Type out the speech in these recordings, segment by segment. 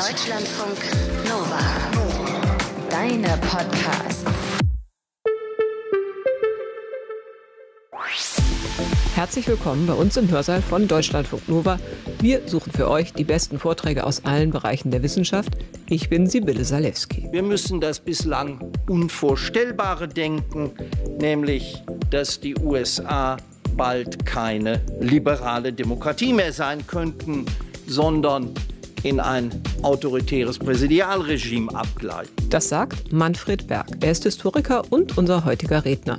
Deutschlandfunk Nova. Deine Podcasts. Herzlich willkommen bei uns im Hörsaal von Deutschlandfunk Nova. Wir suchen für euch die besten Vorträge aus allen Bereichen der Wissenschaft. Ich bin Sibylle Salewski. Wir müssen das bislang Unvorstellbare denken, nämlich, dass die USA bald keine liberale Demokratie mehr sein könnten, sondern in ein autoritäres Präsidialregime abgleiten. Das sagt Manfred Berg. Er ist Historiker und unser heutiger Redner.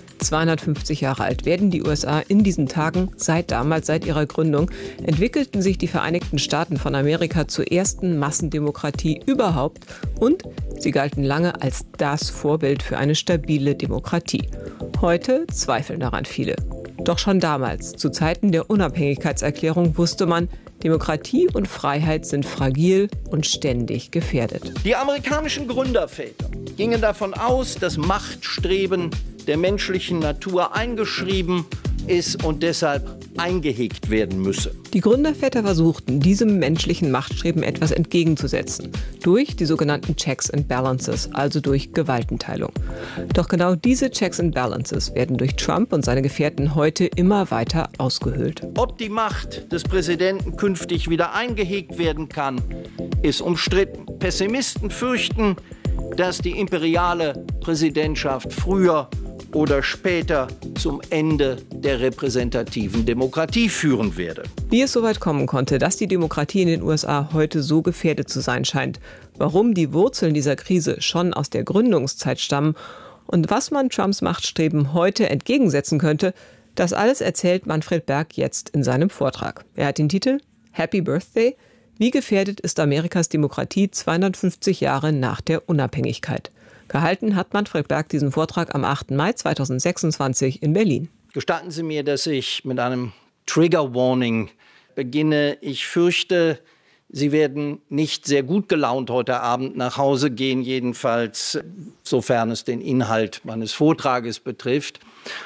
250 Jahre alt werden die USA in diesen Tagen. Seit ihrer Gründung entwickelten sich die Vereinigten Staaten von Amerika zur ersten Massendemokratie überhaupt und sie galten lange als das Vorbild für eine stabile Demokratie. Heute zweifeln daran viele. Doch schon damals, zu Zeiten der Unabhängigkeitserklärung, wusste man, Demokratie und Freiheit sind fragil und ständig gefährdet. Die amerikanischen Gründerväter gingen davon aus, dass Machtstreben der menschlichen Natur eingeschrieben ist und deshalb eingehegt werden müsse. Die Gründerväter versuchten, diesem menschlichen Machtstreben etwas entgegenzusetzen. Durch die sogenannten Checks and Balances, also durch Gewaltenteilung. Doch genau diese Checks and Balances werden durch Trump und seine Gefährten heute immer weiter ausgehöhlt. Ob die Macht des Präsidenten künftig wieder eingehegt werden kann, ist umstritten. Pessimisten fürchten, dass die imperiale Präsidentschaft früher oder später zum Ende der repräsentativen Demokratie führen werde. Wie es so weit kommen konnte, dass die Demokratie in den USA heute so gefährdet zu sein scheint, warum die Wurzeln dieser Krise schon aus der Gründungszeit stammen und was man Trumps Machtstreben heute entgegensetzen könnte, das alles erzählt Manfred Berg jetzt in seinem Vortrag. Er hat den Titel Happy Birthday – Wie gefährdet ist Amerikas Demokratie 250 Jahre nach der Unabhängigkeit? Gehalten hat Manfred Berg diesen Vortrag am 8. Mai 2026 in Berlin. Gestatten Sie mir, dass ich mit einem Trigger Warning beginne. Ich fürchte, Sie werden nicht sehr gut gelaunt heute Abend nach Hause gehen, jedenfalls sofern es den Inhalt meines Vortrages betrifft.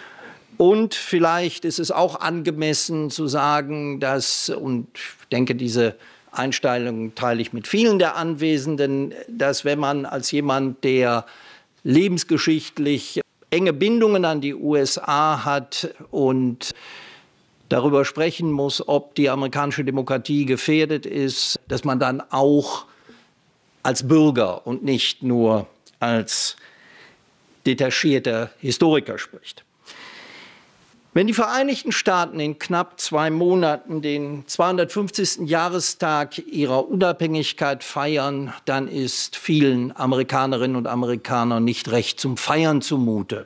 Und vielleicht ist es auch angemessen zu sagen, dass, und ich denke, diese Einstellung teile ich mit vielen der Anwesenden, dass wenn man als jemand, der lebensgeschichtlich enge Bindungen an die USA hat und darüber sprechen muss, ob die amerikanische Demokratie gefährdet ist, dass man dann auch als Bürger und nicht nur als detachierter Historiker spricht. Wenn die Vereinigten Staaten in knapp 2 Monaten den 250. Jahrestag ihrer Unabhängigkeit feiern, dann ist vielen Amerikanerinnen und Amerikanern nicht recht zum Feiern zumute.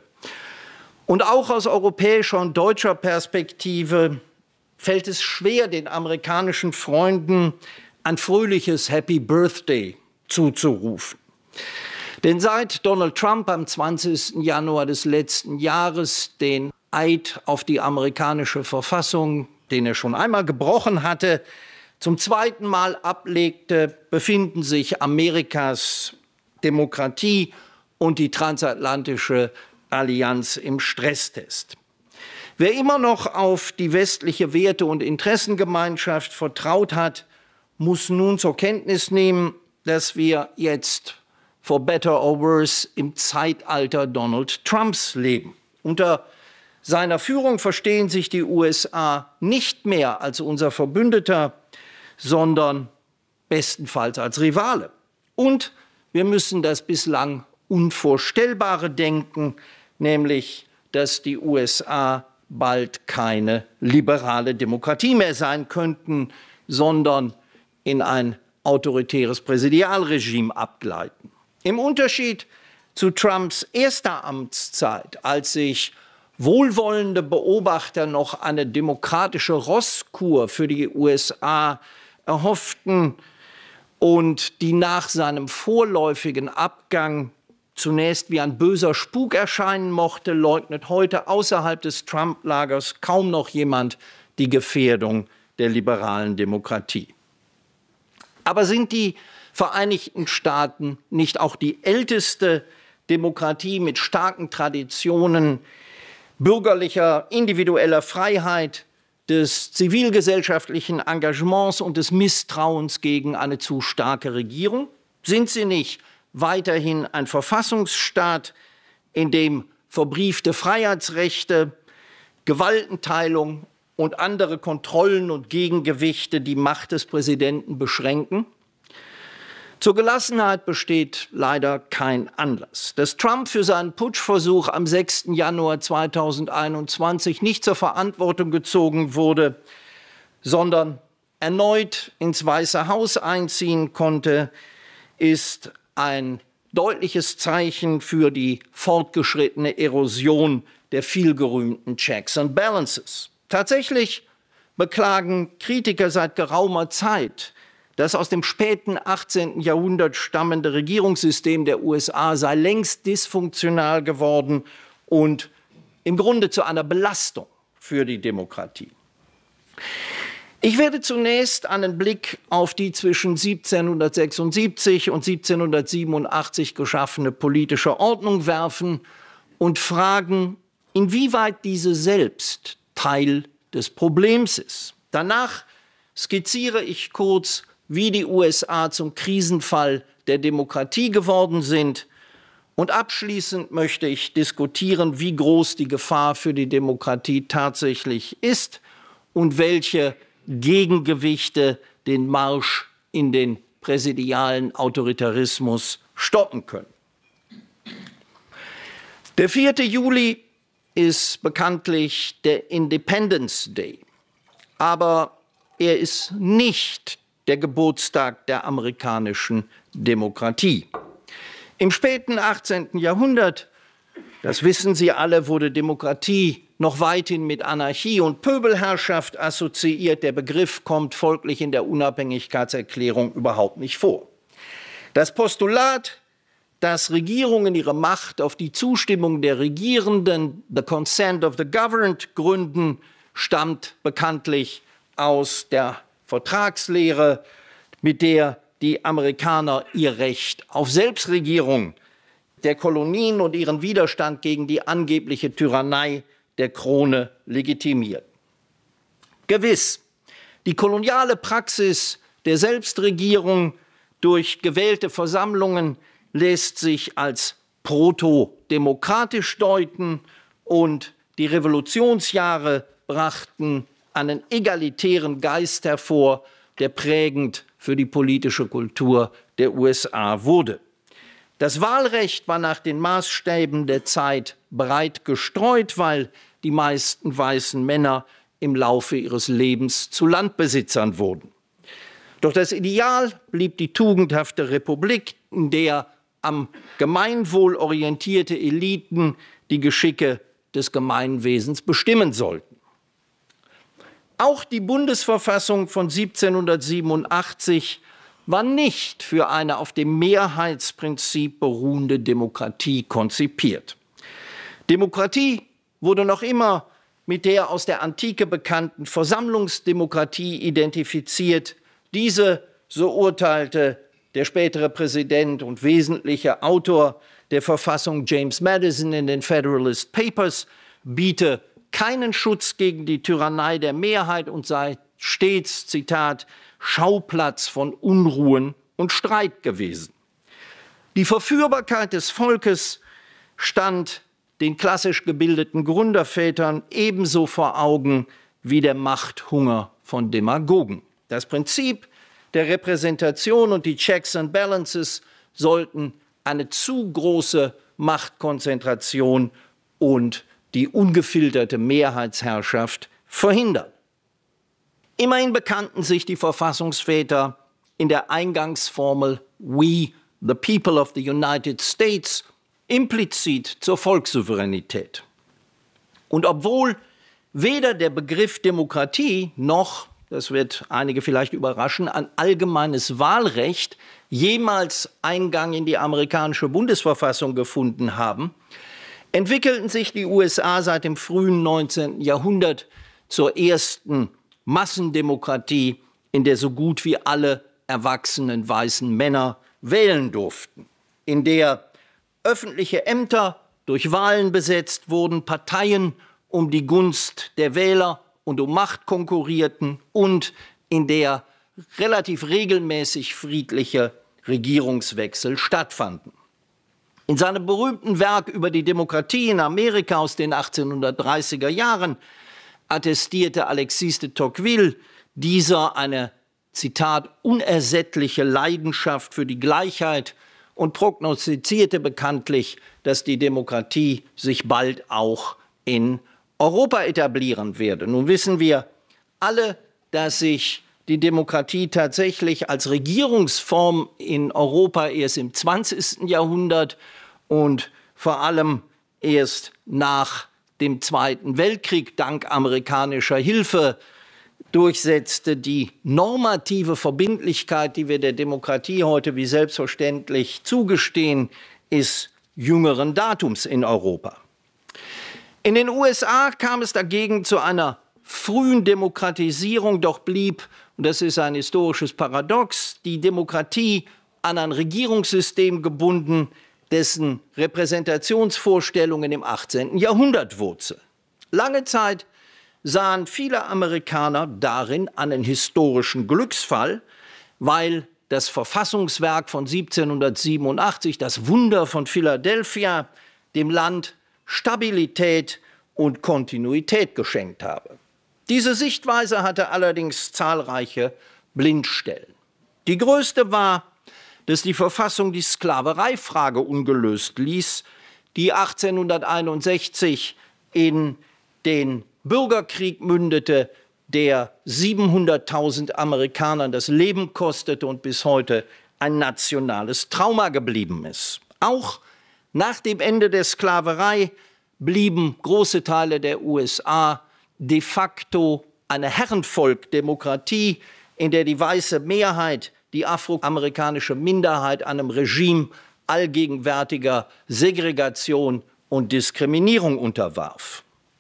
Und auch aus europäischer und deutscher Perspektive fällt es schwer, den amerikanischen Freunden ein fröhliches Happy Birthday zuzurufen. Denn seit Donald Trump am 20. Januar des letzten Jahres den Eid auf die amerikanische Verfassung, den er schon einmal gebrochen hatte, zum zweiten Mal ablegte, befinden sich Amerikas Demokratie und die transatlantische Allianz im Stresstest. Wer immer noch auf die westliche Werte- und Interessengemeinschaft vertraut hat, muss nun zur Kenntnis nehmen, dass wir jetzt, for better or worse, im Zeitalter Donald Trumps leben. Unter seiner Führung verstehen sich die USA nicht mehr als unser Verbündeter, sondern bestenfalls als Rivale. Und wir müssen das bislang Unvorstellbare denken, nämlich, dass die USA bald keine liberale Demokratie mehr sein könnten, sondern in ein autoritäres Präsidialregime abgleiten. Im Unterschied zu Trumps erster Amtszeit, als sich wohlwollende Beobachter noch eine demokratische Rosskur für die USA erhofften und die nach seinem vorläufigen Abgang zunächst wie ein böser Spuk erscheinen mochte, leugnet heute außerhalb des Trump-Lagers kaum noch jemand die Gefährdung der liberalen Demokratie. Aber sind die Vereinigten Staaten nicht auch die älteste Demokratie mit starken Traditionen bürgerlicher, individueller Freiheit, des zivilgesellschaftlichen Engagements und des Misstrauens gegen eine zu starke Regierung? Sind sie nicht weiterhin ein Verfassungsstaat, in dem verbriefte Freiheitsrechte, Gewaltenteilung und andere Kontrollen und Gegengewichte die Macht des Präsidenten beschränken? Zur Gelassenheit besteht leider kein Anlass. Dass Trump für seinen Putschversuch am 6. Januar 2021 nicht zur Verantwortung gezogen wurde, sondern erneut ins Weiße Haus einziehen konnte, ist ein deutliches Zeichen für die fortgeschrittene Erosion der vielgerühmten Checks and Balances. Tatsächlich beklagen Kritiker seit geraumer Zeit, das aus dem späten 18. Jahrhundert stammende Regierungssystem der USA sei längst dysfunktional geworden und im Grunde zu einer Belastung für die Demokratie. Ich werde zunächst einen Blick auf die zwischen 1776 und 1787 geschaffene politische Ordnung werfen und fragen, inwieweit diese selbst Teil des Problems ist. Danach skizziere ich kurz, wie die USA zum Krisenfall der Demokratie geworden sind. Und abschließend möchte ich diskutieren, wie groß die Gefahr für die Demokratie tatsächlich ist und welche Gegengewichte den Marsch in den präsidialen Autoritarismus stoppen können. Der 4. Juli ist bekanntlich der Independence Day, aber er ist nicht der Geburtstag der amerikanischen Demokratie. Im späten 18. Jahrhundert, das wissen Sie alle, wurde Demokratie noch weithin mit Anarchie und Pöbelherrschaft assoziiert. Der Begriff kommt folglich in der Unabhängigkeitserklärung überhaupt nicht vor. Das Postulat, dass Regierungen ihre Macht auf die Zustimmung der Regierenden, the consent of the governed, gründen, stammt bekanntlich aus der Vertragslehre, mit der die Amerikaner ihr Recht auf Selbstregierung der Kolonien und ihren Widerstand gegen die angebliche Tyrannei der Krone legitimiert. Gewiss, die koloniale Praxis der Selbstregierung durch gewählte Versammlungen lässt sich als protodemokratisch deuten und die Revolutionsjahre brachten einen egalitären Geist hervor, der prägend für die politische Kultur der USA wurde. Das Wahlrecht war nach den Maßstäben der Zeit breit gestreut, weil die meisten weißen Männer im Laufe ihres Lebens zu Landbesitzern wurden. Doch das Ideal blieb die tugendhafte Republik, in der am Gemeinwohl orientierte Eliten die Geschicke des Gemeinwesens bestimmen sollten. Auch die Bundesverfassung von 1787 war nicht für eine auf dem Mehrheitsprinzip beruhende Demokratie konzipiert. Demokratie wurde noch immer mit der aus der Antike bekannten Versammlungsdemokratie identifiziert. Diese, so urteilte der spätere Präsident und wesentliche Autor der Verfassung James Madison in den Federalist Papers, biete keinen Schutz gegen die Tyrannei der Mehrheit und sei stets, Zitat, Schauplatz von Unruhen und Streit gewesen. Die Verführbarkeit des Volkes stand den klassisch gebildeten Gründervätern ebenso vor Augen wie der Machthunger von Demagogen. Das Prinzip der Repräsentation und die Checks and Balances sollten eine zu große Machtkonzentration und die ungefilterte Mehrheitsherrschaft verhindern. Immerhin bekannten sich die Verfassungsväter in der Eingangsformel We, the people of the United States, implizit zur Volkssouveränität. Und obwohl weder der Begriff Demokratie noch, das wird einige vielleicht überraschen, ein allgemeines Wahlrecht jemals Eingang in die amerikanische Bundesverfassung gefunden haben, entwickelten sich die USA seit dem frühen 19. Jahrhundert zur ersten Massendemokratie, in der so gut wie alle erwachsenen weißen Männer wählen durften, in der öffentliche Ämter durch Wahlen besetzt wurden, Parteien um die Gunst der Wähler und um Macht konkurrierten und in der relativ regelmäßig friedliche Regierungswechsel stattfanden. In seinem berühmten Werk über die Demokratie in Amerika aus den 1830er Jahren attestierte Alexis de Tocqueville dieser eine, Zitat, unersättliche Leidenschaft für die Gleichheit und prognostizierte bekanntlich, dass die Demokratie sich bald auch in Europa etablieren werde. Nun wissen wir alle, dass sich die Demokratie tatsächlich als Regierungsform in Europa erst im 20. Jahrhundert und vor allem erst nach dem Zweiten Weltkrieg dank amerikanischer Hilfe durchsetzte. Die normative Verbindlichkeit, die wir der Demokratie heute wie selbstverständlich zugestehen, ist jüngeren Datums in Europa. In den USA kam es dagegen zu einer frühen Demokratisierung, doch blieb, und das ist ein historisches Paradox, die Demokratie an ein Regierungssystem gebunden, dessen Repräsentationsvorstellungen im 18. Jahrhundert wurzeln. Lange Zeit sahen viele Amerikaner darin einen historischen Glücksfall, weil das Verfassungswerk von 1787, das Wunder von Philadelphia, dem Land Stabilität und Kontinuität geschenkt habe. Diese Sichtweise hatte allerdings zahlreiche Blindstellen. Die größte war, dass die Verfassung die Sklavereifrage ungelöst ließ, die 1861 in den Bürgerkrieg mündete, der 700.000 Amerikanern das Leben kostete und bis heute ein nationales Trauma geblieben ist. Auch nach dem Ende der Sklaverei blieben große Teile der USA de facto eine Herrenvolkdemokratie, in der die weiße Mehrheit die afroamerikanische Minderheit einem Regime allgegenwärtiger Segregation und Diskriminierung unterwarf.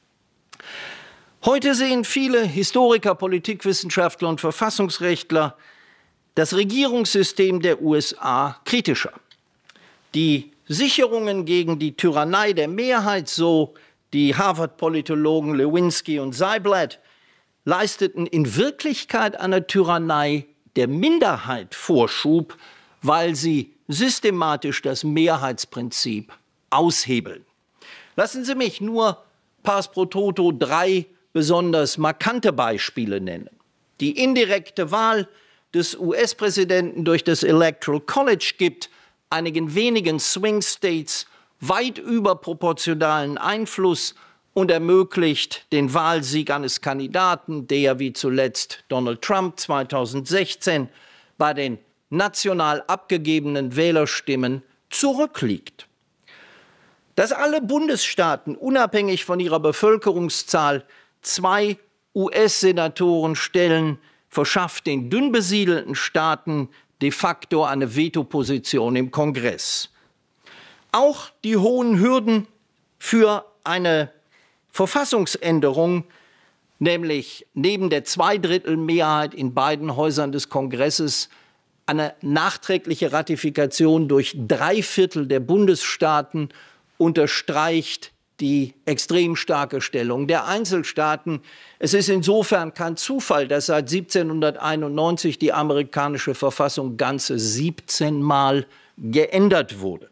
Heute sehen viele Historiker, Politikwissenschaftler und Verfassungsrechtler das Regierungssystem der USA kritischer. Die Sicherungen gegen die Tyrannei der Mehrheit, so die Harvard-Politologen Lewinsky und Seibert, leisteten in Wirklichkeit einer Tyrannei der Minderheit Vorschub, weil sie systematisch das Mehrheitsprinzip aushebeln. Lassen Sie mich nur pars pro toto 3 besonders markante Beispiele nennen. Die indirekte Wahl des US-Präsidenten durch das Electoral College gibt einigen wenigen Swing States weit überproportionalen Einfluss und ermöglicht den Wahlsieg eines Kandidaten, der wie zuletzt Donald Trump 2016 bei den national abgegebenen Wählerstimmen zurückliegt. Dass alle Bundesstaaten unabhängig von ihrer Bevölkerungszahl 2 US-Senatoren stellen, verschafft den dünn besiedelten Staaten de facto eine Vetoposition im Kongress. Auch die hohen Hürden für eine Verfassungsänderung, nämlich neben der Zweidrittelmehrheit in beiden Häusern des Kongresses eine nachträgliche Ratifikation durch 3/4 der Bundesstaaten, unterstreicht die extrem starke Stellung der Einzelstaaten. Es ist insofern kein Zufall, dass seit 1791 die amerikanische Verfassung ganze 17 Mal geändert wurde.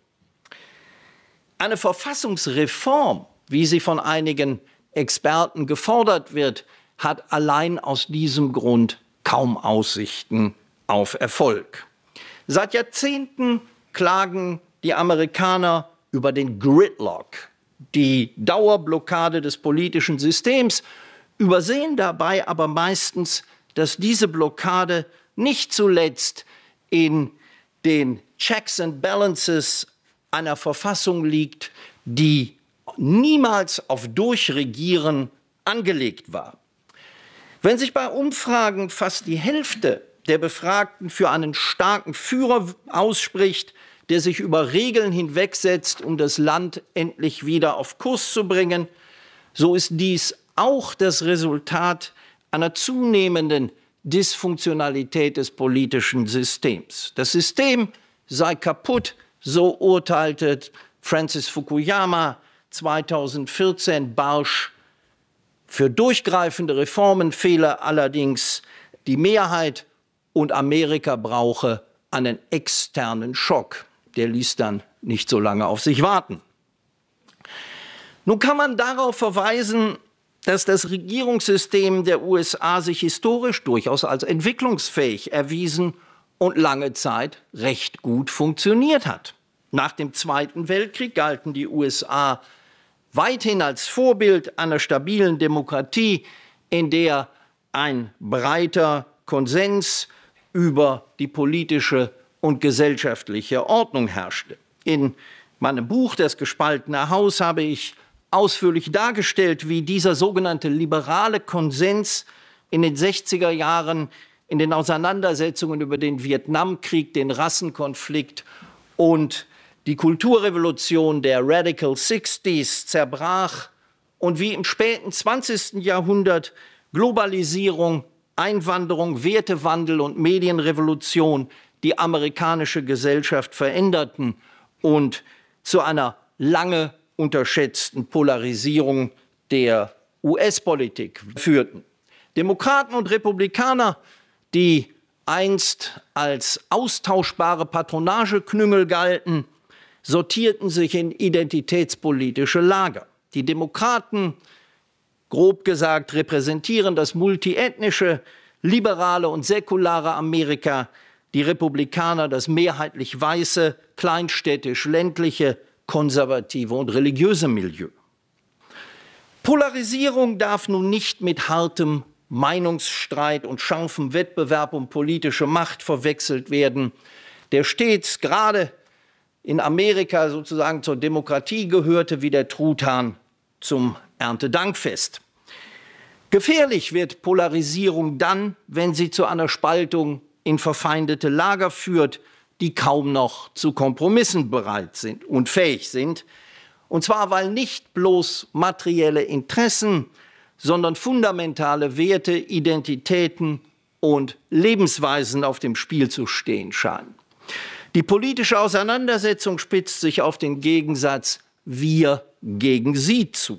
Eine Verfassungsreform, wie sie von einigen Experten gefordert wird, hat allein aus diesem Grund kaum Aussichten auf Erfolg. Seit Jahrzehnten klagen die Amerikaner über den Gridlock, die Dauerblockade des politischen Systems, übersehen dabei aber meistens, dass diese Blockade nicht zuletzt in den Checks and Balances einer Verfassung liegt, die niemals auf Durchregieren angelegt war. Wenn sich bei Umfragen fast die Hälfte der Befragten für einen starken Führer ausspricht, der sich über Regeln hinwegsetzt, um das Land endlich wieder auf Kurs zu bringen, so ist dies auch das Resultat einer zunehmenden Dysfunktionalität des politischen Systems. Das System sei kaputt, so urteilte Francis Fukuyama 2014 barsch Für durchgreifende Reformen fehle allerdings die Mehrheit und Amerika brauche einen externen Schock. Der ließ dann nicht so lange auf sich warten. Nun kann man darauf verweisen, dass das Regierungssystem der USA sich historisch durchaus als entwicklungsfähig erwiesen und lange Zeit recht gut funktioniert hat. Nach dem Zweiten Weltkrieg galten die USA weithin als Vorbild einer stabilen Demokratie, in der ein breiter Konsens über die politische und gesellschaftliche Ordnung herrschte. In meinem Buch »Das gespaltene Haus« habe ich ausführlich dargestellt, wie dieser sogenannte liberale Konsens in den 60er Jahren in den Auseinandersetzungen über den Vietnamkrieg, den Rassenkonflikt und die Kulturrevolution der Radical 60s zerbrach und wie im späten 20. Jahrhundert Globalisierung, Einwanderung, Wertewandel und Medienrevolution die amerikanische Gesellschaft veränderten und zu einer lange unterschätzten Polarisierung der US-Politik führten. Demokraten und Republikaner, die einst als austauschbare Patronageknüngel galten, sortierten sich in identitätspolitische Lager. Die Demokraten, grob gesagt, repräsentieren das multiethnische, liberale und säkulare Amerika, die Republikaner das mehrheitlich weiße, kleinstädtisch-ländliche, konservative und religiöse Milieu. Polarisierung darf nun nicht mit hartem Meinungsstreit und scharfem Wettbewerb um politische Macht verwechselt werden, der stets gerade in Amerika sozusagen zur Demokratie gehörte wie der Truthahn zum Erntedankfest. Gefährlich wird Polarisierung dann, wenn sie zu einer Spaltung in verfeindete Lager führt, die kaum noch zu Kompromissen bereit sind und fähig sind. Und zwar, weil nicht bloß materielle Interessen, sondern fundamentale Werte, Identitäten und Lebensweisen auf dem Spiel zu stehen scheinen. Die politische Auseinandersetzung spitzt sich auf den Gegensatz wir gegen sie zu.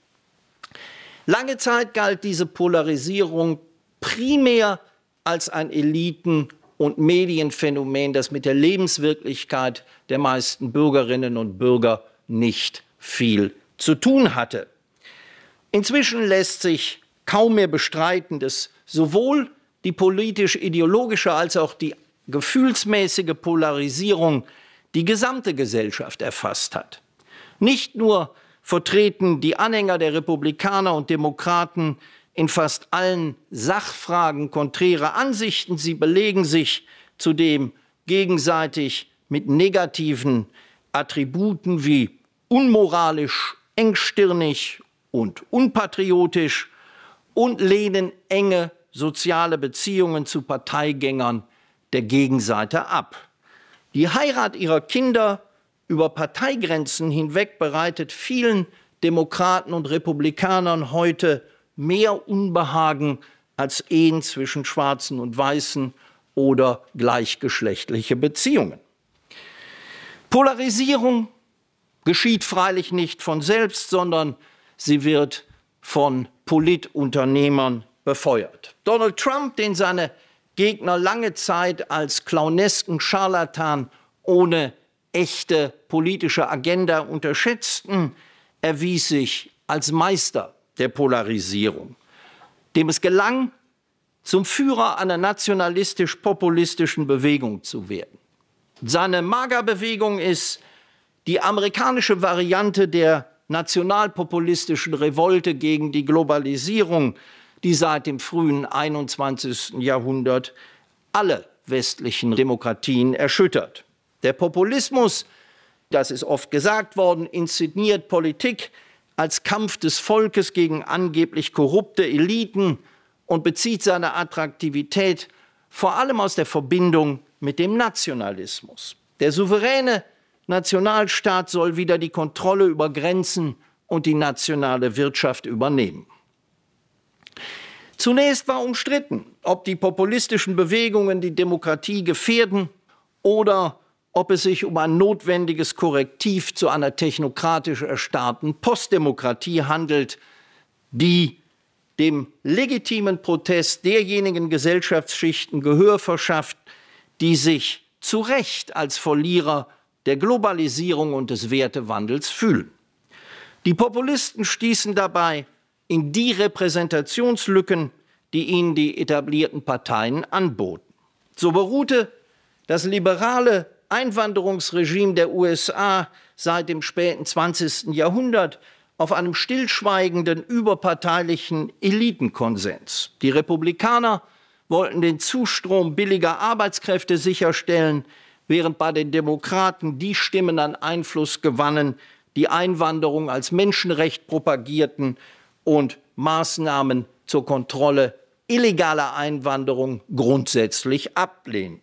Lange Zeit galt diese Polarisierung primär als ein Eliten- und Medienphänomen, das mit der Lebenswirklichkeit der meisten Bürgerinnen und Bürger nicht viel zu tun hatte. Inzwischen lässt sich kaum mehr bestreiten, dass sowohl die politisch-ideologische als auch die gefühlsmäßige Polarisierung die gesamte Gesellschaft erfasst hat. Nicht nur vertreten die Anhänger der Republikaner und Demokraten in fast allen Sachfragen konträre Ansichten, sie belegen sich zudem gegenseitig mit negativen Attributen wie unmoralisch, engstirnig und unpatriotisch und lehnen enge soziale Beziehungen zu Parteigängern der Gegenseite ab. Die Heirat ihrer Kinder über Parteigrenzen hinweg bereitet vielen Demokraten und Republikanern heute mehr Unbehagen als Ehen zwischen Schwarzen und Weißen oder gleichgeschlechtliche Beziehungen. Polarisierung geschieht freilich nicht von selbst, sondern sie wird von Politunternehmern befeuert. Donald Trump, den seine Gegner lange Zeit als clownesken Scharlatan ohne echte politische Agenda unterschätzten, erwies sich als Meister der Polarisierung, dem es gelang, zum Führer einer nationalistisch-populistischen Bewegung zu werden. Seine MAGA-Bewegung ist die amerikanische Variante der nationalpopulistischen Revolte gegen die Globalisierung, die seit dem frühen 21. Jahrhundert alle westlichen Demokratien erschüttert. Der Populismus, das ist oft gesagt worden, inszeniert Politik als Kampf des Volkes gegen angeblich korrupte Eliten und bezieht seine Attraktivität vor allem aus der Verbindung mit dem Nationalismus. Der souveräne Nationalstaat soll wieder die Kontrolle über Grenzen und die nationale Wirtschaft übernehmen. Zunächst war umstritten, ob die populistischen Bewegungen die Demokratie gefährden oder ob es sich um ein notwendiges Korrektiv zu einer technokratisch erstarrten Postdemokratie handelt, die dem legitimen Protest derjenigen Gesellschaftsschichten Gehör verschafft, die sich zu Recht als Verlierer der Globalisierung und des Wertewandels fühlen. Die Populisten stießen dabei in die Repräsentationslücken, die ihnen die etablierten Parteien anboten. So beruhte das liberale Einwanderungsregime der USA seit dem späten 20. Jahrhundert auf einem stillschweigenden, überparteilichen Elitenkonsens. Die Republikaner wollten den Zustrom billiger Arbeitskräfte sicherstellen, während bei den Demokraten die Stimmen an Einfluss gewannen, die Einwanderung als Menschenrecht propagierten und Maßnahmen zur Kontrolle illegaler Einwanderung grundsätzlich ablehnen.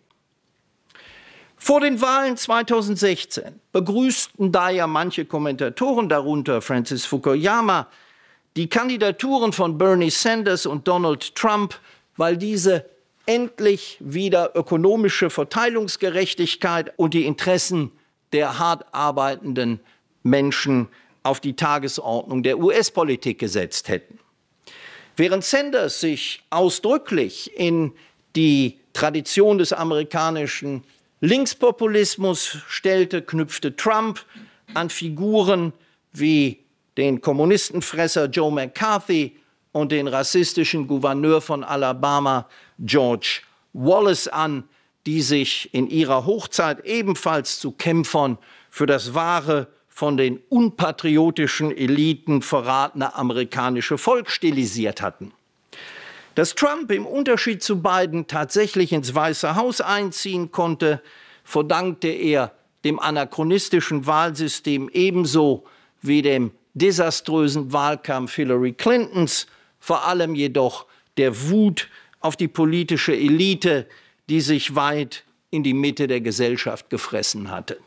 Vor den Wahlen 2016 begrüßten daher manche Kommentatoren, darunter Francis Fukuyama, die Kandidaturen von Bernie Sanders und Donald Trump, weil diese endlich wieder ökonomische Verteilungsgerechtigkeit und die Interessen der hart arbeitenden Menschen auf die Tagesordnung der US-Politik gesetzt hätten. Während Sanders sich ausdrücklich in die Tradition des amerikanischen Linkspopulismus stellte, knüpfte Trump an Figuren wie den Kommunistenfresser Joe McCarthy und den rassistischen Gouverneur von Alabama George Wallace an, die sich in ihrer Hochzeit ebenfalls zu Kämpfern für das wahre, von den unpatriotischen Eliten verratene amerikanische Volk stilisiert hatten. Dass Trump im Unterschied zu Biden tatsächlich ins Weiße Haus einziehen konnte, verdankte er dem anachronistischen Wahlsystem ebenso wie dem desaströsen Wahlkampf Hillary Clintons, vor allem jedoch der Wut auf die politische Elite, die sich weit in die Mitte der Gesellschaft gefressen hatte.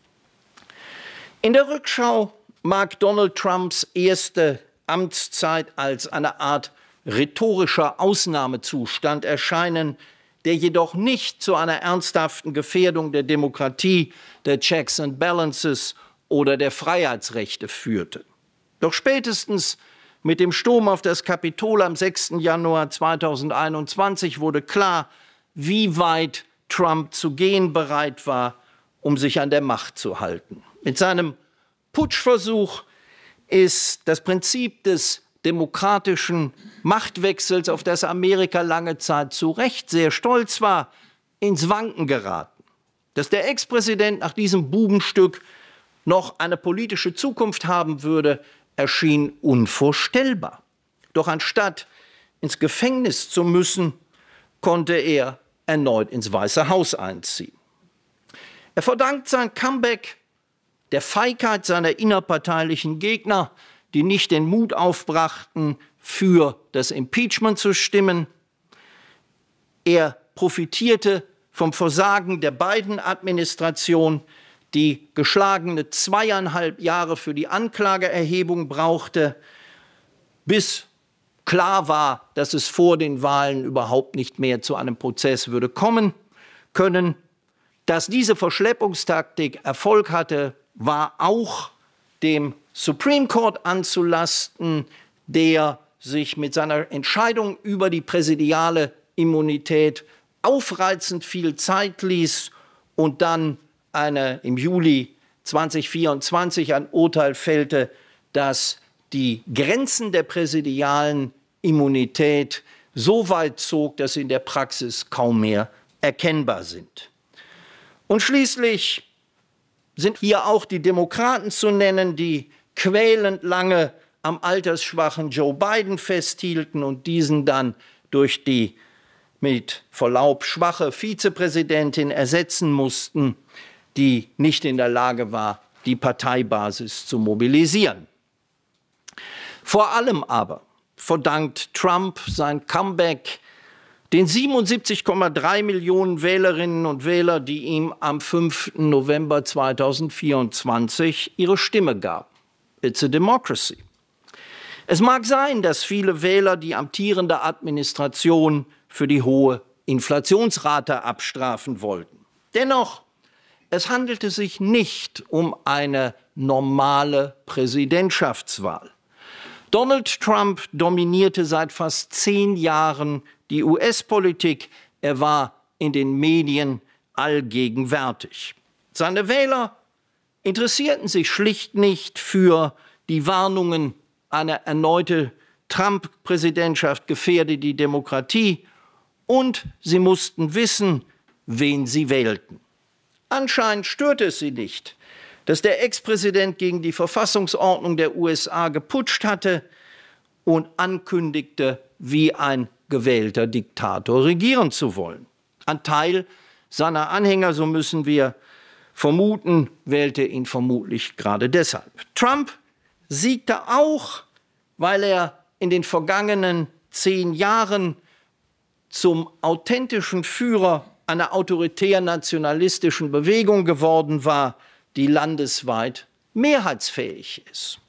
In der Rückschau mag Donald Trumps erste Amtszeit als eine Art rhetorischer Ausnahmezustand erscheinen, der jedoch nicht zu einer ernsthaften Gefährdung der Demokratie, der Checks and Balances oder der Freiheitsrechte führte. Doch spätestens mit dem Sturm auf das Kapitol am 6. Januar 2021 wurde klar, wie weit Trump zu gehen bereit war, um sich an der Macht zu halten. Mit seinem Putschversuch ist das Prinzip des demokratischen Machtwechsels, auf das Amerika lange Zeit zu Recht sehr stolz war, ins Wanken geraten. Dass der Ex-Präsident nach diesem Bubenstück noch eine politische Zukunft haben würde, erschien unvorstellbar. Doch anstatt ins Gefängnis zu müssen, konnte er erneut ins Weiße Haus einziehen. Er verdankt sein Comeback der Feigheit seiner innerparteilichen Gegner, die nicht den Mut aufbrachten, für das Impeachment zu stimmen. Er profitierte vom Versagen der Biden-Administration, die geschlagene 2,5 Jahre für die Anklageerhebung brauchte, bis klar war, dass es vor den Wahlen überhaupt nicht mehr zu einem Prozess würde kommen können. Dass diese Verschleppungstaktik Erfolg hatte, war auch dem Supreme Court anzulasten, der sich mit seiner Entscheidung über die präsidiale Immunität aufreizend viel Zeit ließ und dann im Juli 2024 ein Urteil fällte, das die Grenzen der präsidialen Immunität so weit zog, dass sie in der Praxis kaum mehr erkennbar sind. Und schließlich sind hier auch die Demokraten zu nennen, die quälend lange am altersschwachen Joe Biden festhielten und diesen dann durch die mit Verlaub schwache Vizepräsidentin ersetzen mussten, die nicht in der Lage war, die Parteibasis zu mobilisieren. Vor allem aber verdankt Trump sein Comeback den 77,3 Millionen Wählerinnen und Wähler, die ihm am 5. November 2024 ihre Stimme gaben. It's a democracy. Es mag sein, dass viele Wähler die amtierende Administration für die hohe Inflationsrate abstrafen wollten. Dennoch, es handelte sich nicht um eine normale Präsidentschaftswahl. Donald Trump dominierte seit fast 10 Jahren die US-Politik. Er war in den Medien allgegenwärtig. Seine Wähler interessierten sich schlicht nicht für die Warnungen, eine erneute Trump-Präsidentschaft gefährde die Demokratie, und sie mussten wissen, wen sie wählten. Anscheinend störte es sie nicht, dass der Ex-Präsident gegen die Verfassungsordnung der USA geputscht hatte und ankündigte, wie ein gewählter Diktator regieren zu wollen. Ein Teil seiner Anhänger, so müssen wir vermuten, wählte ihn vermutlich gerade deshalb. Trump siegte auch, weil er in den vergangenen 10 Jahren zum authentischen Führer einer autoritär-nationalistischen Bewegung geworden war, die landesweit mehrheitsfähig ist.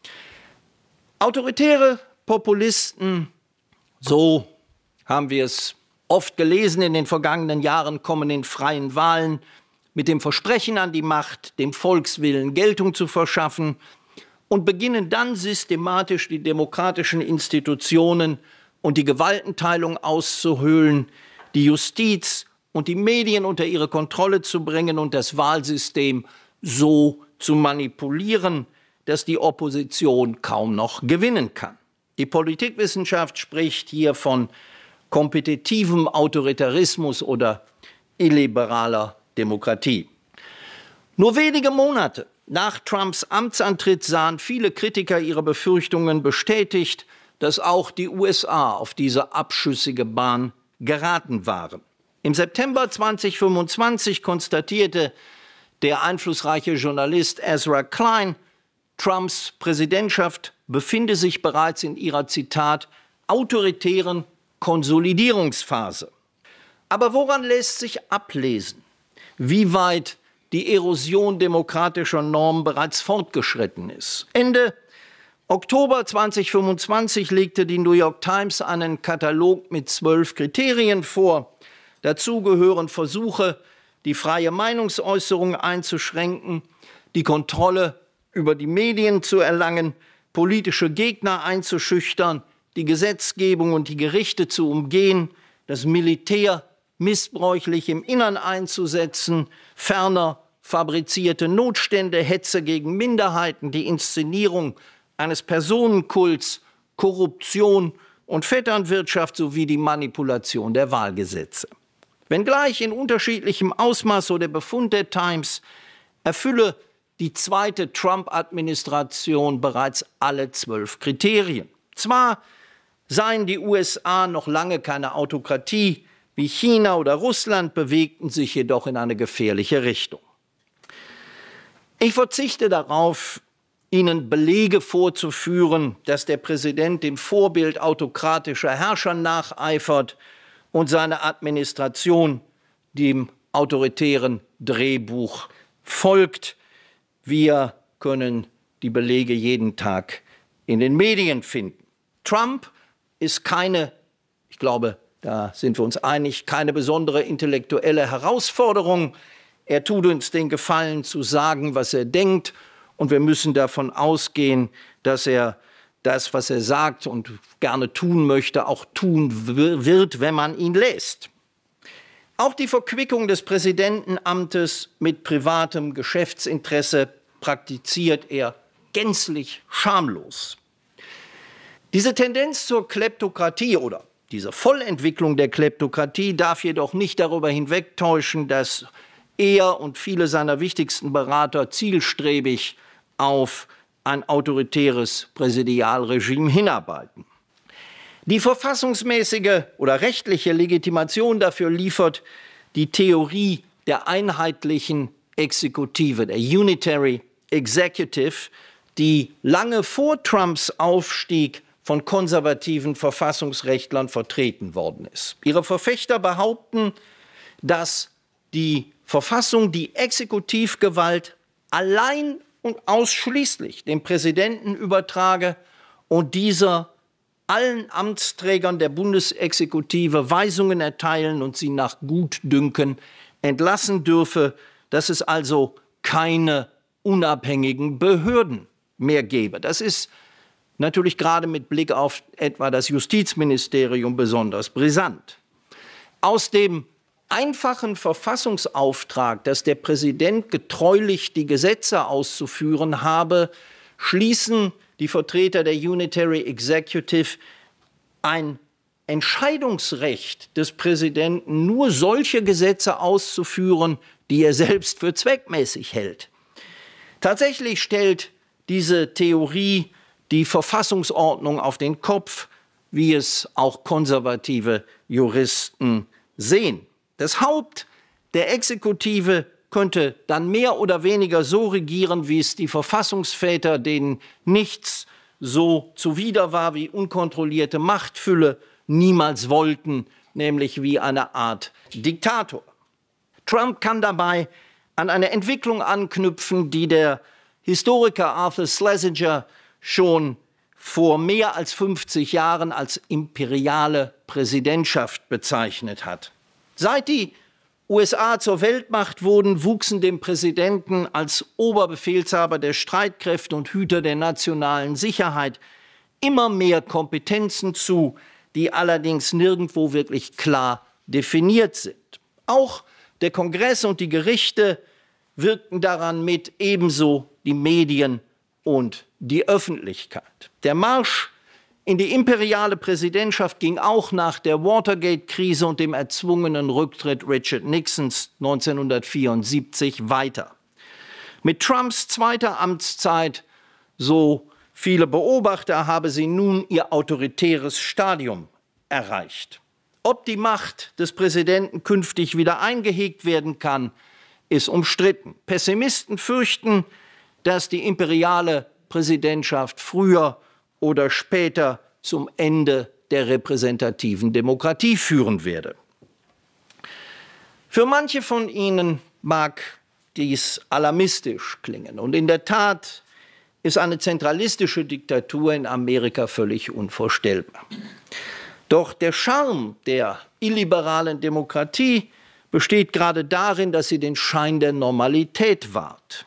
Autoritäre Populisten, so haben wir es oft gelesen in den vergangenen Jahren, kommen in freien Wahlen mit dem Versprechen an die Macht, dem Volkswillen Geltung zu verschaffen und beginnen dann systematisch die demokratischen Institutionen und die Gewaltenteilung auszuhöhlen, die Justiz und die Medien unter ihre Kontrolle zu bringen und das Wahlsystem so zu manipulieren, dass die Opposition kaum noch gewinnen kann. Die Politikwissenschaft spricht hier von kompetitivem Autoritarismus oder illiberaler Demokratie. Nur wenige Monate nach Trumps Amtsantritt sahen viele Kritiker ihre Befürchtungen bestätigt, dass auch die USA auf diese abschüssige Bahn geraten waren. Im September 2025 konstatierte der einflussreiche Journalist Ezra Klein, Trumps Präsidentschaft befinde sich bereits in ihrer, Zitat, autoritären Konsolidierungsphase. Aber woran lässt sich ablesen, wie weit die Erosion demokratischer Normen bereits fortgeschritten ist? Ende Oktober 2025 legte die New York Times einen Katalog mit 12 Kriterien vor. Dazu gehören Versuche, die freie Meinungsäußerung einzuschränken, die Kontrolle über die Medien zu erlangen, politische Gegner einzuschüchtern, die Gesetzgebung und die Gerichte zu umgehen, das Militär missbräuchlich im Innern einzusetzen, ferner fabrizierte Notstände, Hetze gegen Minderheiten, die Inszenierung eines Personenkults, Korruption und Vetternwirtschaft sowie die Manipulation der Wahlgesetze. Wenngleich in unterschiedlichem Ausmaß, so der Befund der Times, erfülle die zweite Trump-Administration bereits alle 12 Kriterien. Zwar seien die USA noch lange keine Autokratie wie China oder Russland, bewegten sich jedoch in eine gefährliche Richtung. Ich verzichte darauf, Ihnen Belege vorzuführen, dass der Präsident dem Vorbild autokratischer Herrscher nacheifert und seine Administration dem autoritären Drehbuch folgt. Wir können die Belege jeden Tag in den Medien finden. Trump ist keine, ich glaube, da sind wir uns einig, keine besondere intellektuelle Herausforderung. Er tut uns den Gefallen zu sagen, was er denkt. Und wir müssen davon ausgehen, dass er das, was er sagt und gerne tun möchte, auch tun wird, wenn man ihn lässt. Auch die Verquickung des Präsidentenamtes mit privatem Geschäftsinteresse praktiziert er gänzlich schamlos. Diese Tendenz zur Kleptokratie oder diese Vollentwicklung der Kleptokratie darf jedoch nicht darüber hinwegtäuschen, dass er und viele seiner wichtigsten Berater zielstrebig auf ein autoritäres Präsidialregime hinarbeiten. Die verfassungsmäßige oder rechtliche Legitimation dafür liefert die Theorie der einheitlichen Exekutive, der Unitary Executive, die lange vor Trumps Aufstieg von konservativen Verfassungsrechtlern vertreten worden ist. Ihre Verfechter behaupten, dass die Verfassung die Exekutivgewalt allein und ausschließlich dem Präsidenten übertrage und dieser allen Amtsträgern der Bundesexekutive Weisungen erteilen und sie nach Gutdünken entlassen dürfe, dass es also keine unabhängigen Behörden mehr gäbe. Das ist natürlich gerade mit Blick auf etwa das Justizministerium besonders brisant. Aus dem einfachen Verfassungsauftrag, dass der Präsident getreulich die Gesetze auszuführen habe, schließen die Vertreter der Unitary Executive ein Entscheidungsrecht des Präsidenten, nur solche Gesetze auszuführen, die er selbst für zweckmäßig hält. Tatsächlich stellt diese Theorie die Verfassungsordnung auf den Kopf, wie es auch konservative Juristen sehen. Das Haupt der Exekutive könnte dann mehr oder weniger so regieren, wie es die Verfassungsväter, denen nichts so zuwider war wie unkontrollierte Machtfülle, niemals wollten, nämlich wie eine Art Diktator. Trump kann dabei an eine Entwicklung anknüpfen, die der Historiker Arthur Schlesinger schon vor mehr als 50 Jahren als imperiale Präsidentschaft bezeichnet hat. Seit die USA zur Weltmacht wurden, wuchsen dem Präsidenten als Oberbefehlshaber der Streitkräfte und Hüter der nationalen Sicherheit immer mehr Kompetenzen zu, die allerdings nirgendwo wirklich klar definiert sind. Auch der Kongress und die Gerichte wirkten daran mit, ebenso die Medien und die Öffentlichkeit. Der Marsch in die imperiale Präsidentschaft ging auch nach der Watergate-Krise und dem erzwungenen Rücktritt Richard Nixons 1974 weiter. Mit Trumps zweiter Amtszeit, so viele Beobachter, habe sie nun ihr autoritäres Stadium erreicht. Ob die Macht des Präsidenten künftig wieder eingehegt werden kann, ist umstritten. Pessimisten fürchten, dass die imperiale Präsidentschaft früher oder später zum Ende der repräsentativen Demokratie führen werde. Für manche von Ihnen mag dies alarmistisch klingen. Und in der Tat ist eine zentralistische Diktatur in Amerika völlig unvorstellbar. Doch der Charme der illiberalen Demokratie besteht gerade darin, dass sie den Schein der Normalität wahrt.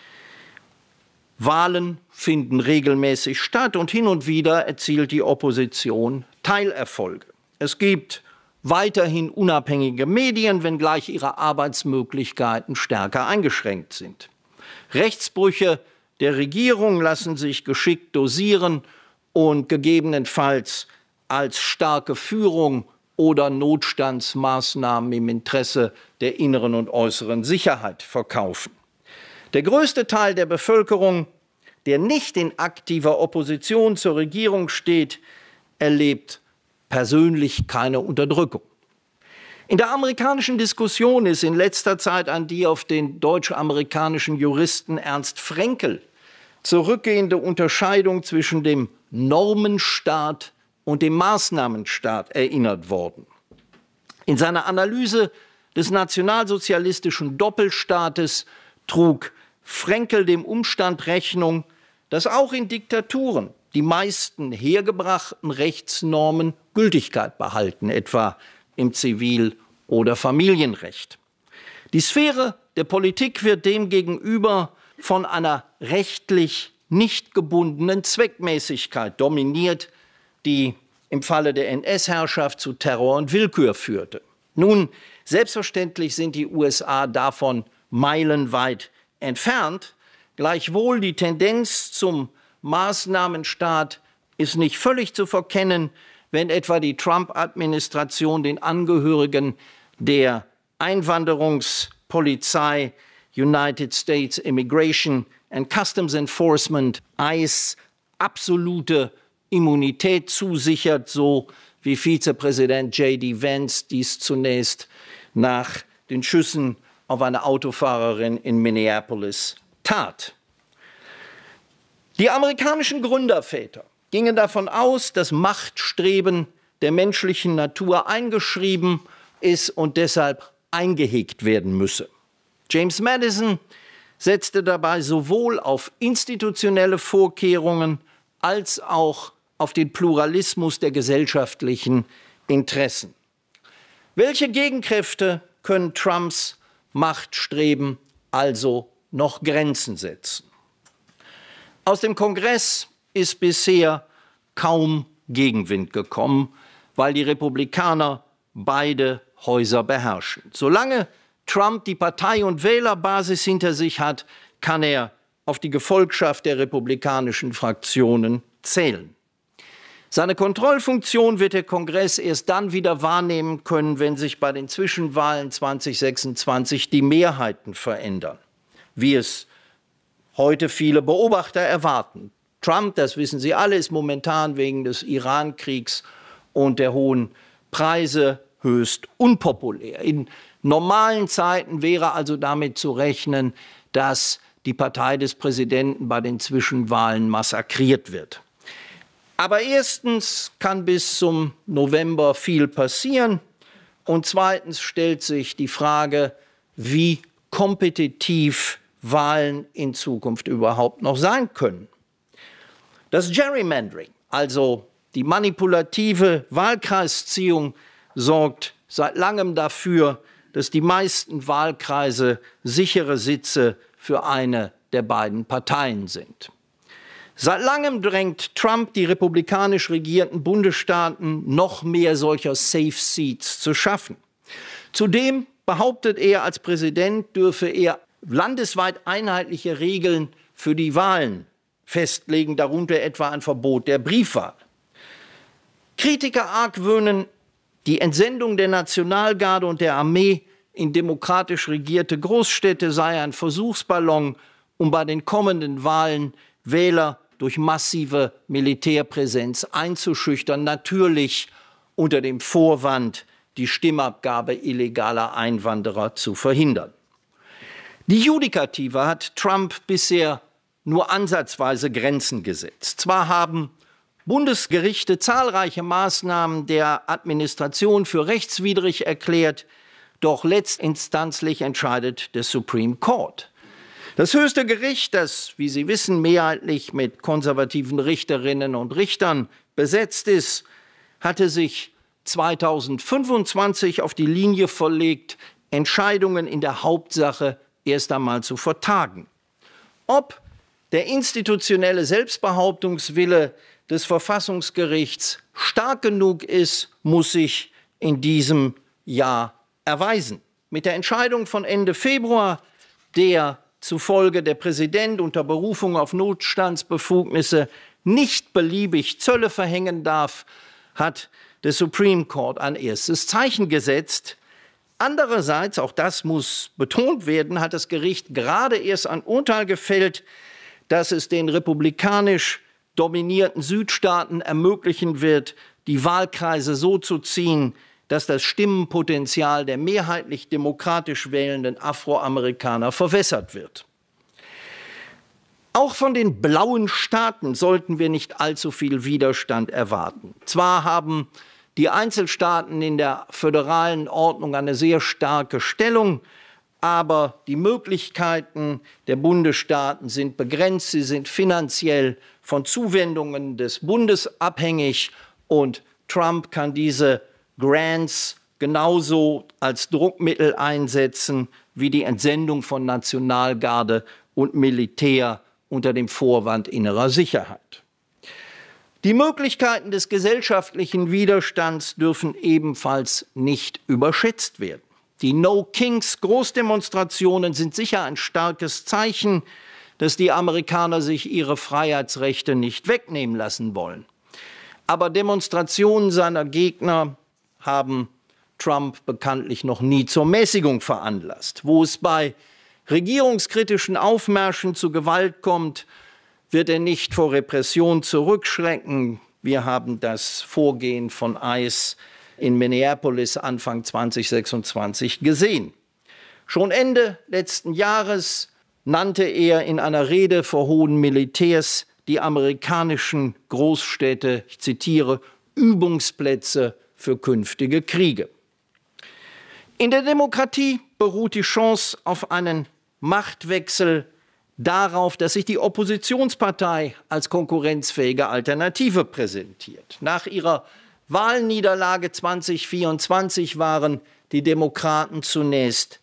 Wahlen finden regelmäßig statt und hin und wieder erzielt die Opposition Teilerfolge. Es gibt weiterhin unabhängige Medien, wenngleich ihre Arbeitsmöglichkeiten stärker eingeschränkt sind. Rechtsbrüche der Regierung lassen sich geschickt dosieren und gegebenenfalls als starke Führung oder Notstandsmaßnahmen im Interesse der inneren und äußeren Sicherheit verkaufen. Der größte Teil der Bevölkerung, der nicht in aktiver Opposition zur Regierung steht, erlebt persönlich keine Unterdrückung. In der amerikanischen Diskussion ist in letzter Zeit an die auf den deutsch-amerikanischen Juristen Ernst Frenkel zurückgehende Unterscheidung zwischen dem Normenstaat und dem Maßnahmenstaat erinnert worden. In seiner Analyse des nationalsozialistischen Doppelstaates trug Frenkel dem Umstand Rechnung, dass auch in Diktaturen die meisten hergebrachten Rechtsnormen Gültigkeit behalten, etwa im Zivil- oder Familienrecht. Die Sphäre der Politik wird demgegenüber von einer rechtlich nicht gebundenen Zweckmäßigkeit dominiert, die im Falle der NS-Herrschaft zu Terror und Willkür führte. Nun, selbstverständlich sind die USA davon meilenweit entfernt. Gleichwohl die Tendenz zum Maßnahmenstaat ist nicht völlig zu verkennen, wenn etwa die Trump-Administration den Angehörigen der Einwanderungspolizei United States Immigration and Customs Enforcement, ICE, absolute Immunität zusichert, so wie Vizepräsident J.D. Vance dies zunächst nach den Schüssen auf eine Autofahrerin in Minneapolis tat. Die amerikanischen Gründerväter gingen davon aus, dass Machtstreben der menschlichen Natur eingeschrieben ist und deshalb eingehegt werden müsse. James Madison setzte dabei sowohl auf institutionelle Vorkehrungen als auch auf den Pluralismus der gesellschaftlichen Interessen. Welche Gegenkräfte können Trumps Machtstreben also noch Grenzen setzen? Aus dem Kongress ist bisher kaum Gegenwind gekommen, weil die Republikaner beide Häuser beherrschen. Solange Trump die Partei- und Wählerbasis hinter sich hat, kann er auf die Gefolgschaft der republikanischen Fraktionen zählen. Seine Kontrollfunktion wird der Kongress erst dann wieder wahrnehmen können, wenn sich bei den Zwischenwahlen 2026 die Mehrheiten verändern, wie es heute viele Beobachter erwarten. Trump, das wissen Sie alle, ist momentan wegen des Iran-Kriegs und der hohen Preise höchst unpopulär. In normalen Zeiten wäre also damit zu rechnen, dass die Partei des Präsidenten bei den Zwischenwahlen massakriert wird. Aber erstens kann bis zum November viel passieren und zweitens stellt sich die Frage, wie kompetitiv Wahlen in Zukunft überhaupt noch sein können. Das Gerrymandering, also die manipulative Wahlkreisziehung, sorgt seit langem dafür, dass die meisten Wahlkreise sichere Sitze für eine der beiden Parteien sind. Seit langem drängt Trump die republikanisch regierten Bundesstaaten, noch mehr solcher Safe Seats zu schaffen. Zudem behauptet er, als Präsident dürfe er landesweit einheitliche Regeln für die Wahlen festlegen, darunter etwa ein Verbot der Briefwahl. Kritiker argwöhnen, die Entsendung der Nationalgarde und der Armee in demokratisch regierte Großstädte sei ein Versuchsballon, um bei den kommenden Wahlen Wähler durch massive Militärpräsenz einzuschüchtern, natürlich unter dem Vorwand, die Stimmabgabe illegaler Einwanderer zu verhindern. Die Judikative hat Trump bisher nur ansatzweise Grenzen gesetzt. Zwar haben Bundesgerichte zahlreiche Maßnahmen der Administration für rechtswidrig erklärt, doch letztinstanzlich entscheidet der Supreme Court. Das höchste Gericht, das, wie Sie wissen, mehrheitlich mit konservativen Richterinnen und Richtern besetzt ist, hatte sich 2025 auf die Linie verlegt, Entscheidungen in der Hauptsache erst einmal zu vertagen. Ob der institutionelle Selbstbehauptungswille des Verfassungsgerichts stark genug ist, muss sich in diesem Jahr erweisen. Mit der Entscheidung von Ende Februar, der zufolge der Präsident unter Berufung auf Notstandsbefugnisse nicht beliebig Zölle verhängen darf, hat der Supreme Court ein erstes Zeichen gesetzt. Andererseits, auch das muss betont werden, hat das Gericht gerade erst ein Urteil gefällt, dass es den republikanisch dominierten Südstaaten ermöglichen wird, die Wahlkreise so zu ziehen, dass das Stimmenpotenzial der mehrheitlich demokratisch wählenden Afroamerikaner verwässert wird. Auch von den blauen Staaten sollten wir nicht allzu viel Widerstand erwarten. Zwar haben die Einzelstaaten in der föderalen Ordnung eine sehr starke Stellung, aber die Möglichkeiten der Bundesstaaten sind begrenzt. Sie sind finanziell von Zuwendungen des Bundes abhängig und Trump kann diese Grants genauso als Druckmittel einsetzen wie die Entsendung von Nationalgarde und Militär unter dem Vorwand innerer Sicherheit. Die Möglichkeiten des gesellschaftlichen Widerstands dürfen ebenfalls nicht überschätzt werden. Die No Kings Großdemonstrationen sind sicher ein starkes Zeichen, dass die Amerikaner sich ihre Freiheitsrechte nicht wegnehmen lassen wollen. Aber Demonstrationen seiner Gegner haben Trump bekanntlich noch nie zur Mäßigung veranlasst. Wo es bei regierungskritischen Aufmärschen zu Gewalt kommt, wird er nicht vor Repression zurückschrecken. Wir haben das Vorgehen von ICE in Minneapolis Anfang 2026 gesehen. Schon Ende letzten Jahres nannte er in einer Rede vor hohen Militärs die amerikanischen Großstädte, ich zitiere, Übungsplätze für künftige Kriege. In der Demokratie beruht die Chance auf einen Machtwechsel darauf, dass sich die Oppositionspartei als konkurrenzfähige Alternative präsentiert. Nach ihrer Wahlniederlage 2024 waren die Demokraten zunächst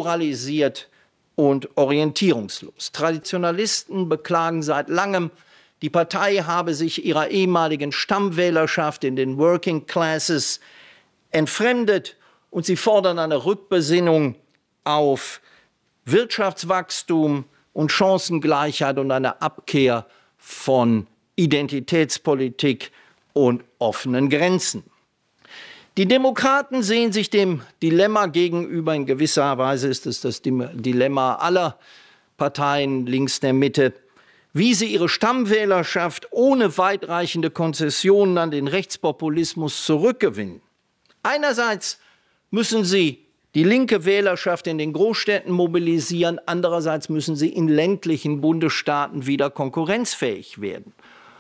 demoralisiert und orientierungslos. Traditionalisten beklagen seit langem, die Partei habe sich ihrer ehemaligen Stammwählerschaft in den Working Classes entfremdet und sie fordern eine Rückbesinnung auf Wirtschaftswachstum und Chancengleichheit und eine Abkehr von Identitätspolitik und offenen Grenzen. Die Demokraten sehen sich dem Dilemma gegenüber. In gewisser Weise ist es das Dilemma aller Parteien links der Mitte, wie sie ihre Stammwählerschaft ohne weitreichende Konzessionen an den Rechtspopulismus zurückgewinnen. Einerseits müssen sie die linke Wählerschaft in den Großstädten mobilisieren, andererseits müssen sie in ländlichen Bundesstaaten wieder konkurrenzfähig werden.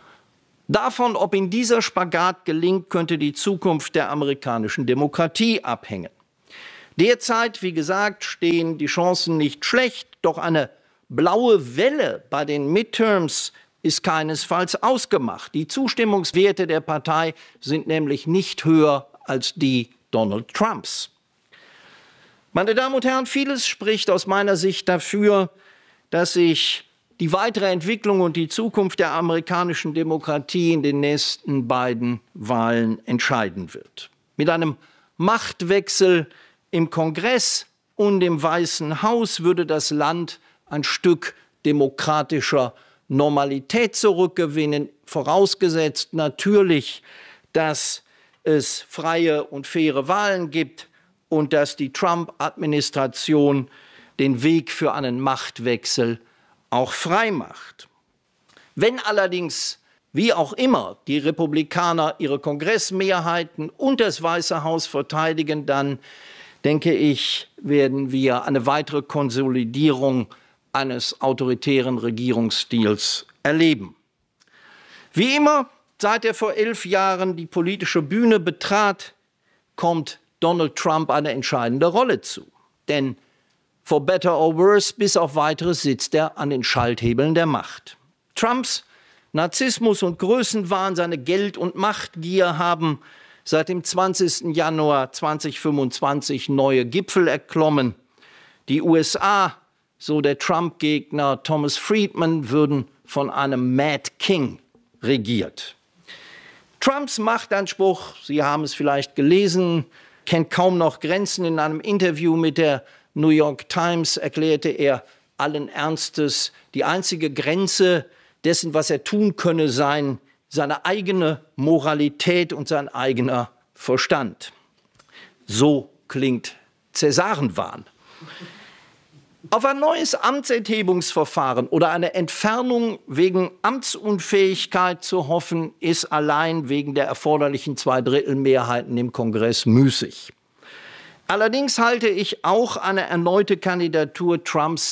Davon, ob in dieser Spagat gelingt, könnte die Zukunft der amerikanischen Demokratie abhängen. Derzeit, wie gesagt, stehen die Chancen nicht schlecht, doch eine blaue Welle bei den Midterms ist keinesfalls ausgemacht. Die Zustimmungswerte der Partei sind nämlich nicht höher als die Donald Trumps. Meine Damen und Herren, vieles spricht aus meiner Sicht dafür, dass sich die weitere Entwicklung und die Zukunft der amerikanischen Demokratie in den nächsten beiden Wahlen entscheiden wird. Mit einem Machtwechsel im Kongress und im Weißen Haus würde das Land ein Stück demokratischer Normalität zurückgewinnen, vorausgesetzt natürlich, dass es freie und faire Wahlen gibt und dass die Trump-Administration den Weg für einen Machtwechsel auch frei macht. Wenn allerdings, wie auch immer, die Republikaner ihre Kongressmehrheiten und das Weiße Haus verteidigen, dann denke ich, werden wir eine weitere Konsolidierung eines autoritären Regierungsstils erleben. Wie immer, seit er vor 11 Jahren die politische Bühne betrat, kommt Donald Trump eine entscheidende Rolle zu. Denn for better or worse, bis auf Weiteres sitzt er an den Schalthebeln der Macht. Trumps Narzissmus und Größenwahn, seine Geld- und Machtgier haben seit dem 20. Januar 2025 neue Gipfel erklommen. Die USA, so der Trump-Gegner Thomas Friedman, würden von einem Mad King regiert. Trumps Machtanspruch, Sie haben es vielleicht gelesen, kennt kaum noch Grenzen. In einem Interview mit der New York Times erklärte er allen Ernstes, die einzige Grenze dessen, was er tun könne, seien seine eigene Moralität und sein eigener Verstand. So klingt Cäsarenwahn. Auf ein neues Amtsenthebungsverfahren oder eine Entfernung wegen Amtsunfähigkeit zu hoffen, ist allein wegen der erforderlichen 2/3-Mehrheiten im Kongress müßig. Allerdings halte ich auch eine erneute Kandidatur Trumps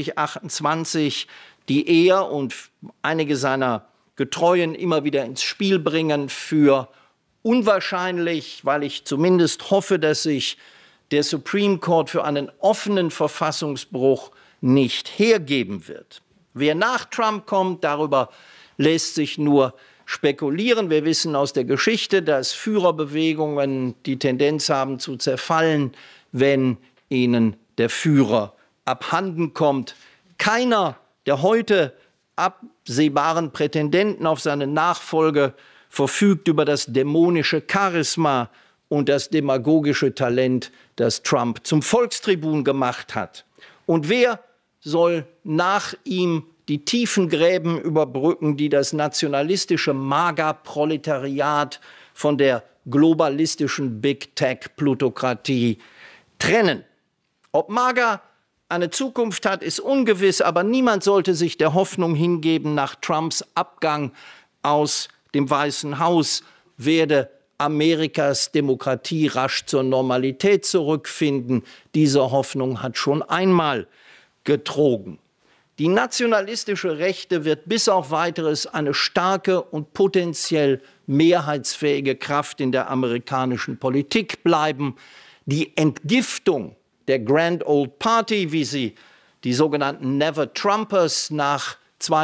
2028, die er und einige seiner Getreuen immer wieder ins Spiel bringen, für unwahrscheinlich, weil ich zumindest hoffe, dass sich der Supreme Court für einen offenen Verfassungsbruch nicht hergeben wird. Wer nach Trump kommt, darüber lässt sich nur spekulieren. Wir wissen aus der Geschichte, dass Führerbewegungen die Tendenz haben zu zerfallen, wenn ihnen der Führer abhanden kommt. Keiner der heute absehbaren Prätendenten auf seine Nachfolge verfügt über das dämonische Charisma und das demagogische Talent, das Trump zum Volkstribun gemacht hat. Und wer soll nach ihm die tiefen Gräben überbrücken, die das nationalistische MAGA-Proletariat von der globalistischen Big-Tech-Plutokratie trennen? Ob MAGA eine Zukunft hat, ist ungewiss, aber niemand sollte sich der Hoffnung hingeben, nach Trumps Abgang aus dem Weißen Haus werde Amerikas Demokratie rasch zur Normalität zurückfinden. Diese Hoffnung hat schon einmal getrogen. Die nationalistische Rechte wird bis auf Weiteres eine starke und potenziell mehrheitsfähige Kraft in der amerikanischen Politik bleiben. Die Entgiftung der Grand Old Party, wie sie die sogenannten Never Trumpers nach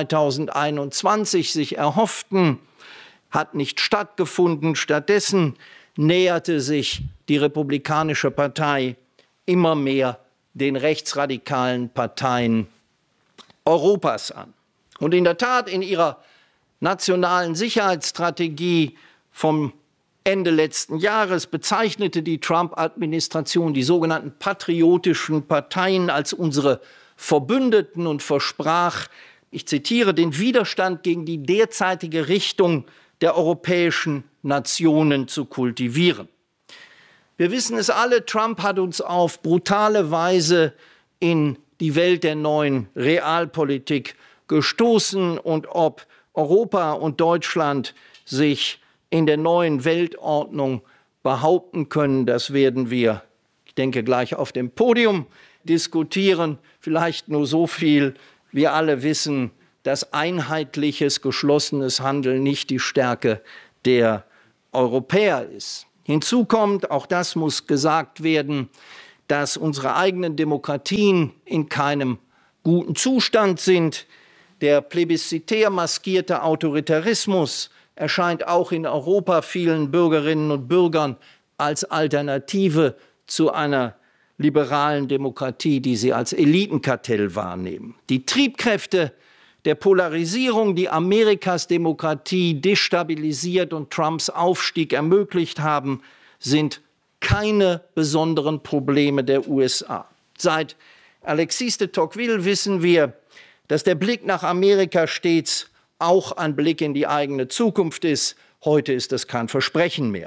2021 sich erhofften, hat nicht stattgefunden. Stattdessen näherte sich die Republikanische Partei immer mehr den rechtsradikalen Parteien Europas an. Und in der Tat, in ihrer nationalen Sicherheitsstrategie vom Ende letzten Jahres bezeichnete die Trump-Administration die sogenannten patriotischen Parteien als unsere Verbündeten und versprach, ich zitiere, den Widerstand gegen die derzeitige Richtung der europäischen Nationen zu kultivieren. Wir wissen es alle, Trump hat uns auf brutale Weise in die Welt der neuen Realpolitik gestoßen, und ob Europa und Deutschland sich in der neuen Weltordnung behaupten können, das werden wir, ich denke, gleich auf dem Podium diskutieren. Vielleicht nur so viel: Wir alle wissen, dass einheitliches, geschlossenes Handeln nicht die Stärke der Europäer ist. Hinzu kommt, auch das muss gesagt werden, dass unsere eigenen Demokratien in keinem guten Zustand sind. Der plebiszitär maskierte Autoritarismus erscheint auch in Europa vielen Bürgerinnen und Bürgern als Alternative zu einer liberalen Demokratie, die sie als Elitenkartell wahrnehmen. Die Triebkräfte der Polarisierung, die Amerikas Demokratie destabilisiert und Trumps Aufstieg ermöglicht haben, sind keine besonderen Probleme der USA. Seit Alexis de Tocqueville wissen wir, dass der Blick nach Amerika stets auch ein Blick in die eigene Zukunft ist. Heute ist das kein Versprechen mehr.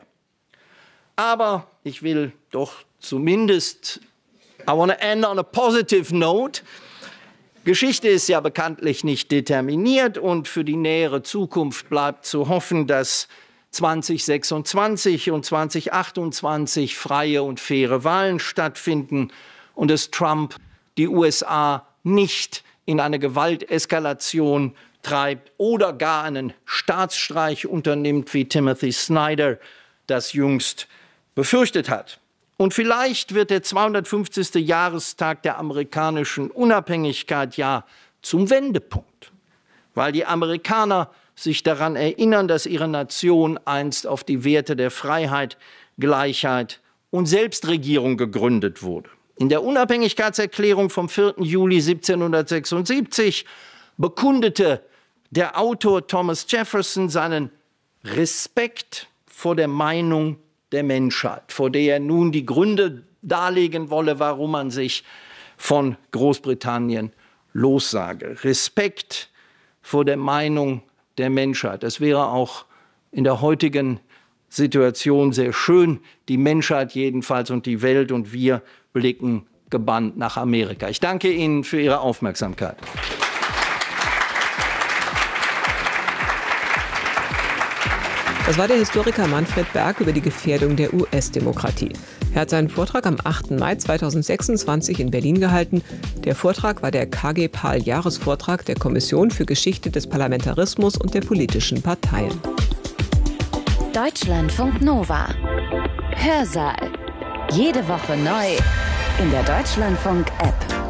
Aber ich will doch zumindest, I want to end on a positive note. Geschichte ist ja bekanntlich nicht determiniert, und für die nähere Zukunft bleibt zu hoffen, dass 2026 und 2028 freie und faire Wahlen stattfinden und dass Trump die USA nicht in eine Gewalteskalation treibt oder gar einen Staatsstreich unternimmt, wie Timothy Snyder das jüngst befürchtet hat. Und vielleicht wird der 250. Jahrestag der amerikanischen Unabhängigkeit ja zum Wendepunkt, weil die Amerikaner sich daran erinnern, dass ihre Nation einst auf die Werte der Freiheit, Gleichheit und Selbstregierung gegründet wurde. In der Unabhängigkeitserklärung vom 4. Juli 1776 bekundete der Autor Thomas Jefferson seinen Respekt vor der Meinung der Menschheit, vor der er nun die Gründe darlegen wolle, warum man sich von Großbritannien lossage. Respekt vor der Meinung der Menschheit. Das wäre auch in der heutigen Situation sehr schön. Die Menschheit jedenfalls und die Welt und wir blicken gebannt nach Amerika. Ich danke Ihnen für Ihre Aufmerksamkeit. Das war der Historiker Manfred Berg über die Gefährdung der US-Demokratie. Er hat seinen Vortrag am 8. Mai 2026 in Berlin gehalten. Der Vortrag war der KG Pahl-Jahresvortrag der Kommission für Geschichte des Parlamentarismus und der politischen Parteien. Deutschlandfunk Nova. Hörsaal. Jede Woche neu in der Deutschlandfunk-App.